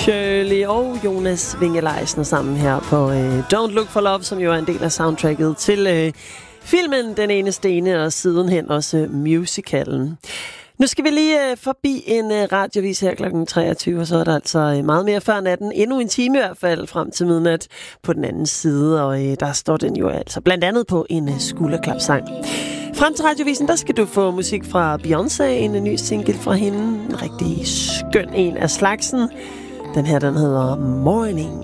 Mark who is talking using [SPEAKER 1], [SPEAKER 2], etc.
[SPEAKER 1] Shirley og Jonas Winge-Leisner sammen her på Don't Look for Love, som jo er en del af soundtracket til filmen Den Eneste Ene, og sidenhen også musicalen. Nu skal vi lige forbi en radiovis her kl. 23, og så er der altså meget mere før natten. Endnu en time i hvert fald frem til midnat på den anden side, og der står den jo altså blandt andet på en skulderklapsang. Frem til radiovisen, der skal du få musik fra Beyoncé, en ny single fra hende. En rigtig skøn en af slagsen. Den her, den hedder Morning.